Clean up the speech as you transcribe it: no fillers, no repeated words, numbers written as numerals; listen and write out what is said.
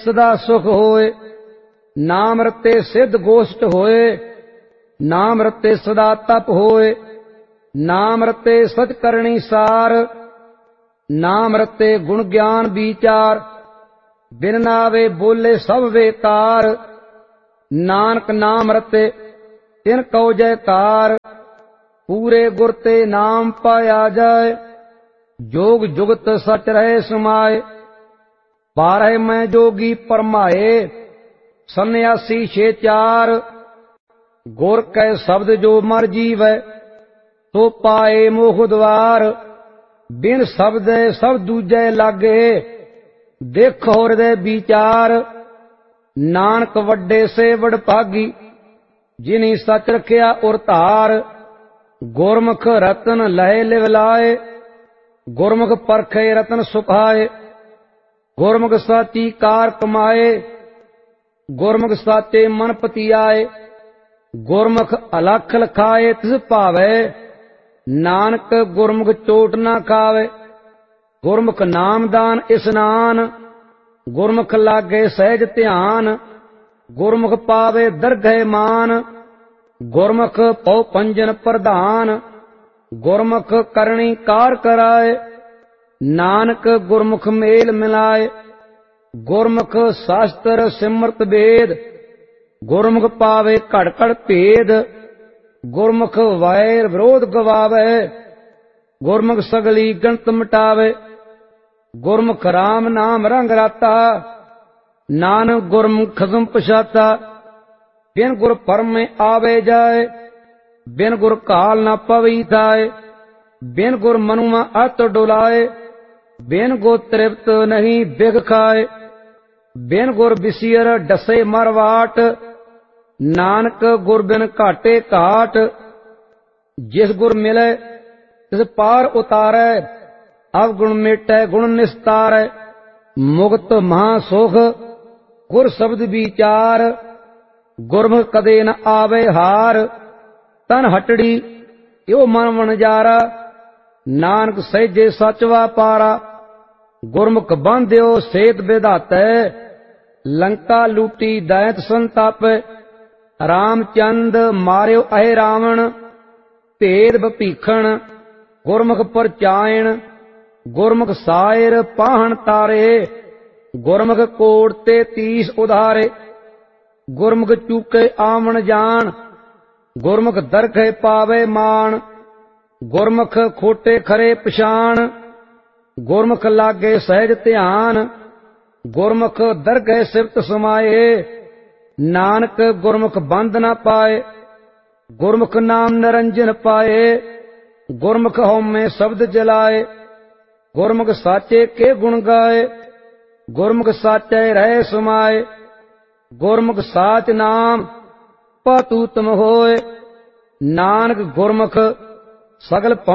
सदा सुख होए। नाम रते सिद्ध गोष्ठ होए, नाम रते सदा तप होए। नाम रते सच करणी सार, नाम रते गुण ज्ञान विचार। बिन नावे बोले सब बेकार, नानक नाम रते तिन कौ जयकार। पूरे गुर ते नाम पाया जाए, जोग जुगत सच रहे समाए। 12 मैं जोगी परमाए, सन्यासी 6 गुर कै शब्द जो मर जीवै, तो पाए मोह द्वार। बिन शब्द सब दूजे लागे, देखो हृदय विचार। नानक वड्डे से वड भागी, जिन्हीं सच रखिया उर धार। गुरमुख रतन लहे लिव लाए, गुरमुख परखे रतन सुखाए। गुरमुख साची कार कमाए, गुरमुख साचे मन पतियाए। गुरमुख अलख लखाए तिस भावे, नानक गुरमुख चोट ना खावे। गुरमुख नामदान इस्नान, गुरमुख लागे सहज ध्यान। गुरमुख पावे दरगह मान, गुरमुख पौ पंजन प्रधान। गुरमुख करणी कार कराए, नानक गुरमुख मेल मिलाए। गुरमुख शास्त्र सिमरत वेद, गुरमुख पावे घड़ घड़ भेद। गुरमुख वैर विरोध गवावे, गुरमुख सगली गणत मिटावे। गुरमुख राम नाम रंग राता, नानक गुरमुख खसम पछाता। बिन गुर परम में आवे जाए, बिन गुर काल न पवी थाए। बिन गुर मनुमा अत डुलाए, बिन गुर तृप्त नहीं बिग खाए। बिन गुर बिसियर डसे मरवाट, नानक गुर बिन घाटे घाट। जिस गुर मिले तिस पार उतारै, अवगुण मेटै गुण निस्तारै। मुक्त महासुख गुर शब्द विचार, गुरमुख कदे न आवे हार। तन हटड़ी यो मन वणजारा, नानक सहजे सच वापारा। गुरमुख बांध्यो सेत विधातै, लंका लूटी दैत संताप। रामचंद मार्यो अहे रावण, भेद भीखण गुरमुख परचायण। गुरमुख सायर पाहन तारे, गुरमुख कोट ते 30 उधारे। गुरमुख चूके आमन जान, गुरमुख दरखे पावे मान। गुरमुख खोटे खरे पछाण, गुरमुख लागे सहज ध्यान। गुरमुख दरगह सिफत समाए, नानक गुरमुख बंद न पाए। गुरमुख नाम निरंजन पाए, गुरमुख हउमੈ शब्द जलाए। गुरमुख साचे के गुण गाए, गुरमुख साचे रहे समाए। गुरमुख साच नाम पातूतम होए, नानक गुरमुख सगल